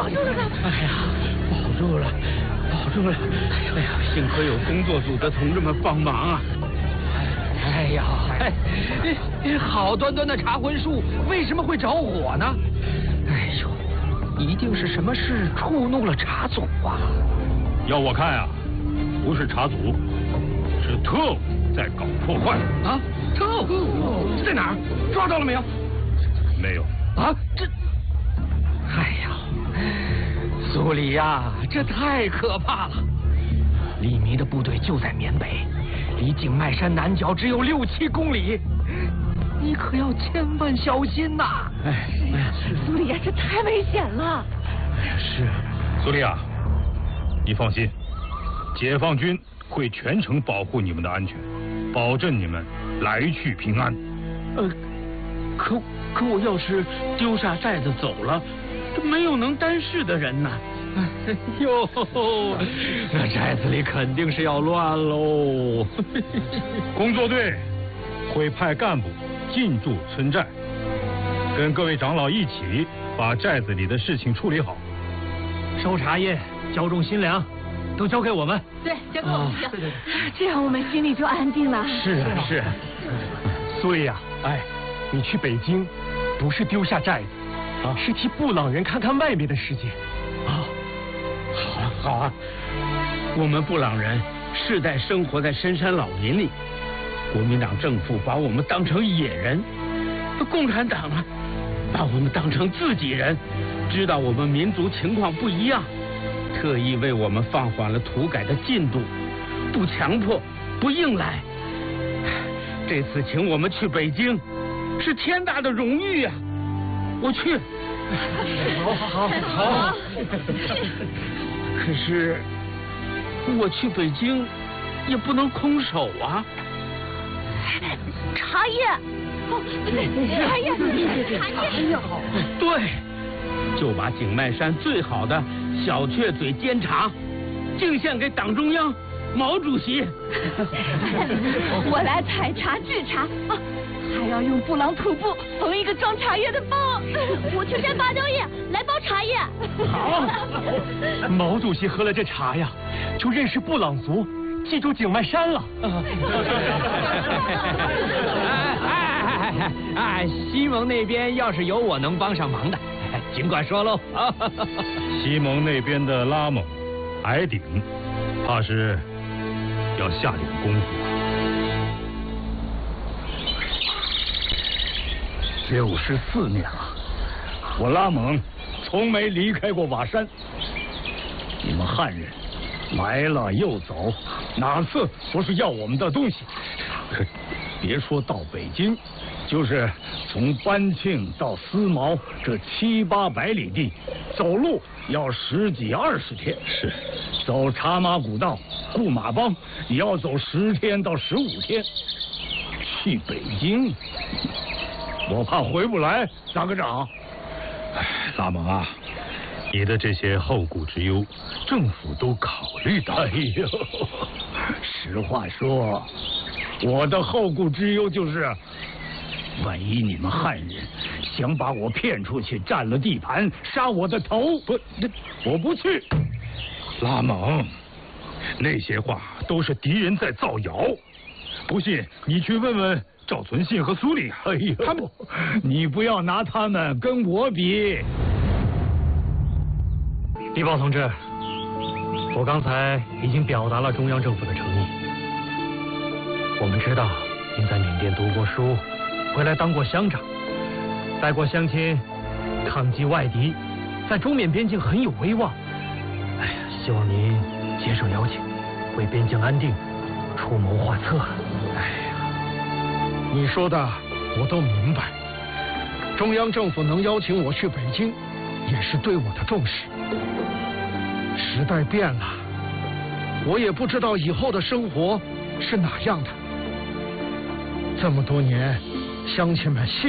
保住了吧？ 哎呀，保住了，保住了！哎呀，幸亏有工作组的同志们帮忙啊！哎呀，好端端的茶魂树为什么会着火呢？哎呦，一定是什么事触怒了茶祖啊！ 要我看啊，不是茶祖，是特务在搞破坏啊！特务在哪儿？抓到了没有？ 没有啊！这，哎呀，苏里呀，这太可怕了！李弥的部队就在缅北，离景迈山南角只有6、7公里，你可要千万小心呐！哎， 苏里亚，这太危险了！ 哎呀，是。 苏利亚，你放心，解放军会全程保护你们的安全，保证你们来去平安。 可我要是丢下寨子走了，这没有能担事的人呐。哎呦，那寨子里肯定是要乱喽。 工作队会派干部进驻村寨，跟各位长老一起把寨子里的事情处理好。 收茶叶、浇种新粮，都交给我们。 对，交给我们就行。这样我们心里就安定了。 是啊，是啊。 苏丽亚，哎，你去北京，不是丢下寨子，是替布朗人看看外面的世界。 好啊！我们布朗人世代生活在深山老林里，国民党政府把我们当成野人，共产党呢，把我们当成自己人，知道我们民族情况不一样，特意为我们放缓了土改的进度，不强迫，不硬来。这次请我们去北京，是天大的荣誉啊！我去。好。可是我去北京也不能空手啊！ 茶叶，茶叶， 对，就把景迈山最好的小雀嘴煎茶敬献给党中央毛主席。 我来采茶制茶啊，还要用布朗土布缝一个装茶叶的包。我去摘芭蕉叶来包茶叶。 好，毛主席喝了这茶呀，就认识布朗族，记住景迈山了。 西蒙那边要是有我能帮上忙的，尽管说喽。 西蒙那边的拉蒙、矮顶，怕是要下点功夫。 64年了，我拉蒙从没离开过瓦山。你们汉人来了又走，哪次不是要我们的东西？别说到北京，就是从班庆到思茅这7、800里地，走路要10几20天。是，走茶马古道、雇马帮也要走10天到15天。去北京，我怕回不来，打个仗。 拉蒙啊，你的这些后顾之忧，政府都考虑到。 哎呦，实话说，我的后顾之忧就是，万一你们汉人想把我骗出去，占了地盘，杀我的头，我不去。 拉蒙，那些话都是敌人在造谣，不信你去问问赵存信和苏里亚。 哎呦，他们，你不要拿他们跟我比。 李豹同志，我刚才已经表达了中央政府的诚意。我们知道您在缅甸读过书，回来当过乡长，带过乡亲，抗击外敌，在中缅边境很有威望。哎呀，希望您接受邀请，为边境安定出谋划策。哎呀， 你说的我都明白。中央政府能邀请我去北京，也是对我的重视。时代变了，我也不知道以后的生活是哪样的。这么多年，乡亲们